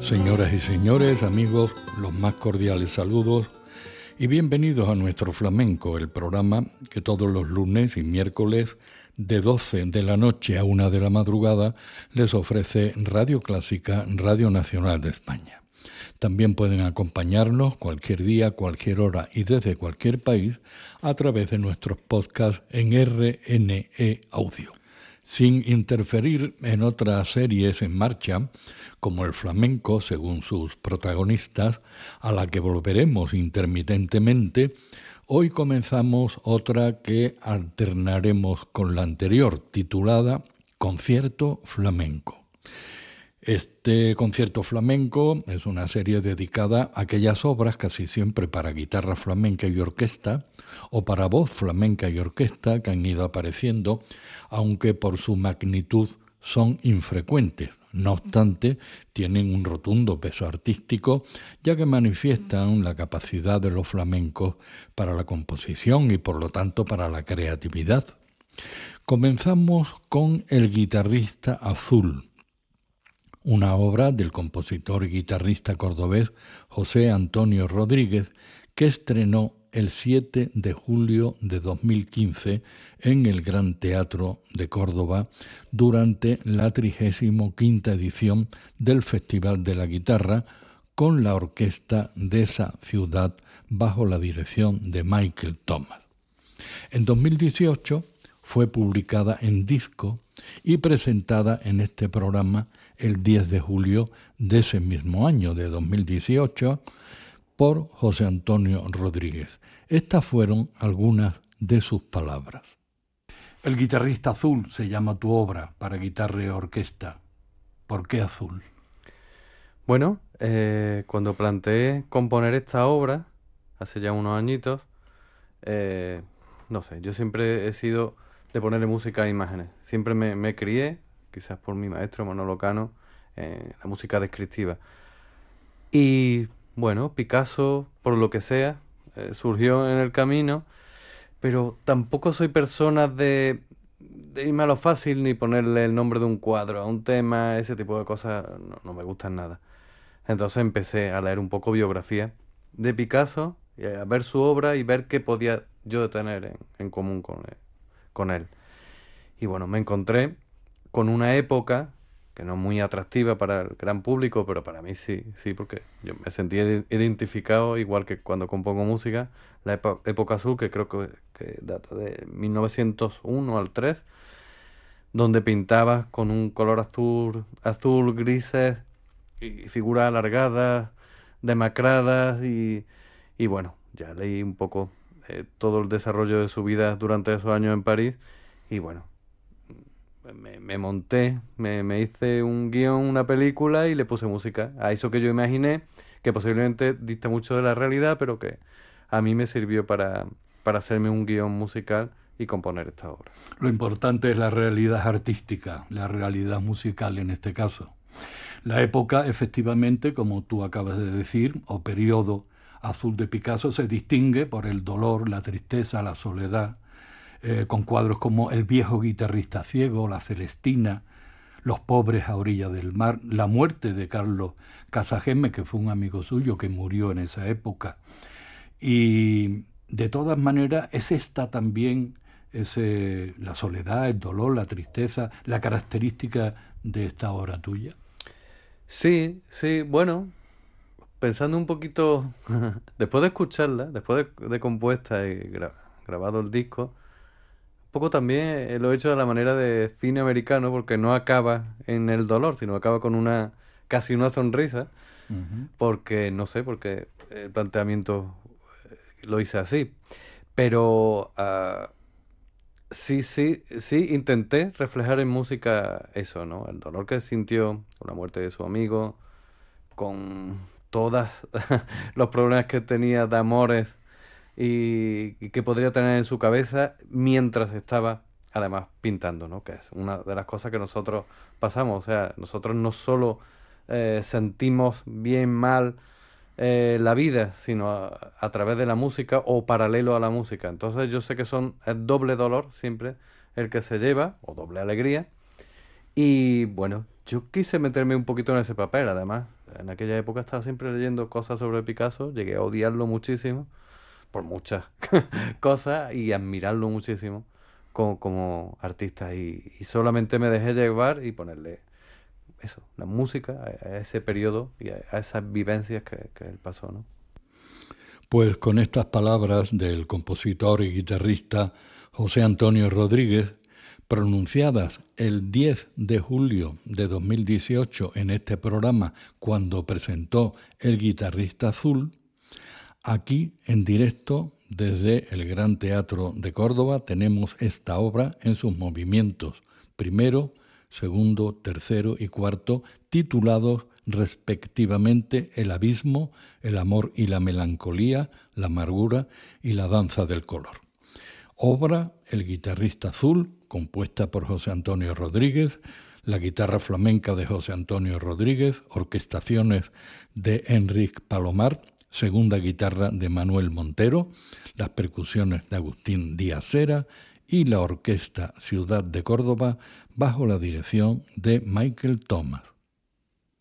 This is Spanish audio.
Señoras y señores, amigos, los más cordiales saludos y bienvenidos a nuestro flamenco, el programa que todos los lunes y miércoles de 12 de la noche a 1 de la madrugada les ofrece Radio Clásica, Radio Nacional de España. También pueden acompañarnos cualquier día, cualquier hora y desde cualquier país a través de nuestros podcasts en RNE Audio. Sin interferir en otras series en marcha, como el flamenco, según sus protagonistas, a la que volveremos intermitentemente, hoy comenzamos otra que alternaremos con la anterior, titulada Concierto Flamenco. Este concierto flamenco es una serie dedicada a aquellas obras, casi siempre para guitarra flamenca y orquesta, o para voz flamenca y orquesta, que han ido apareciendo, aunque por su magnitud son infrecuentes. No obstante, tienen un rotundo peso artístico, ya que manifiestan la capacidad de los flamencos para la composición y, por lo tanto, para la creatividad. Comenzamos con El guitarrista azul, una obra del compositor y guitarrista cordobés José Antonio Rodríguez, que estrenó el 7 de julio de 2015 en el Gran Teatro de Córdoba durante la 35ª edición del Festival de la Guitarra con la orquesta de esa ciudad bajo la dirección de Michael Thomas. En 2018 fue publicada en disco y presentada en este programa el 10 de julio de ese mismo año, de 2018, por José Antonio Rodríguez. Estas fueron algunas de sus palabras. El guitarrista azul se llama tu obra para guitarra y orquesta. ¿Por qué azul? Bueno, cuando planteé componer esta obra, hace ya unos añitos, no sé, yo siempre he sido de ponerle música a imágenes. Siempre me crié, quizás por mi maestro Manolo Cano, la música descriptiva. Y bueno, Picasso, por lo que sea, surgió en el camino, pero tampoco soy persona de irme a lo fácil ni ponerle el nombre de un cuadro a un tema, ese tipo de cosas no me gustan nada. Entonces empecé a leer un poco biografía de Picasso, y a ver su obra y ver qué podía yo tener en común con él. Y bueno, me encontré con una época que no es muy atractiva para el gran público, pero para mí sí, porque yo me sentí identificado, igual que cuando compongo música, la época azul, que creo que data de 1901 al 3, donde pintabas con un color azul, grises, y figuras alargadas, demacradas, y bueno, ya leí un poco todo el desarrollo de su vida durante esos años en París, y bueno, me monté, me hice un guión, una película y le puse música a eso que yo imaginé, que posiblemente dista mucho de la realidad, pero que a mí me sirvió para hacerme un guión musical y componer esta obra. Lo importante es la realidad artística, la realidad musical en este caso. La época, efectivamente, como tú acabas de decir, o periodo azul de Picasso, se distingue por el dolor, la tristeza, la soledad, con cuadros como El viejo guitarrista ciego, La Celestina, Los pobres a orilla del mar, la muerte de Carlos Casagemme, que fue un amigo suyo que murió en esa época. Y de todas maneras es esta también la soledad, el dolor, la tristeza, la característica de esta obra tuya. Sí, bueno, pensando un poquito, después de escucharla, después de compuesta y grabado el disco, un poco también lo he hecho de la manera de cine americano, porque no acaba en el dolor, sino acaba con casi una sonrisa, porque, no sé, porque el planteamiento lo hice así. Pero sí, intenté reflejar en música eso, ¿no? El dolor que sintió con la muerte de su amigo, con todos los problemas que tenía de amores y que podría tener en su cabeza mientras estaba, además, pintando, ¿no? Que es una de las cosas que nosotros pasamos. O sea, nosotros no solo sentimos bien, mal la vida, sino a través de la música o paralelo a la música. Entonces yo sé que es doble dolor siempre el que se lleva, o doble alegría. Y bueno, yo quise meterme un poquito en ese papel, además. en aquella época estaba siempre leyendo cosas sobre Picasso, llegué a odiarlo muchísimo por muchas cosas y admirarlo muchísimo como artista y solamente me dejé llevar y ponerle eso, la música a ese periodo y a esas vivencias que él pasó, ¿no? Pues con estas palabras del compositor y guitarrista José Antonio Rodríguez, pronunciadas el 10 de julio de 2018 en este programa cuando presentó El Guitarrista Azul, aquí en directo desde el Gran Teatro de Córdoba tenemos esta obra en sus movimientos primero, segundo, tercero y cuarto, titulados respectivamente El abismo, El amor y la melancolía, La amargura y La danza del color. Obra El Guitarrista Azul, compuesta por José Antonio Rodríguez, la guitarra flamenca de José Antonio Rodríguez, orquestaciones de Enric Palomar, segunda guitarra de Manuel Montero, las percusiones de Agustín Díaz Sera y la Orquesta Ciudad de Córdoba bajo la dirección de Michael Thomas.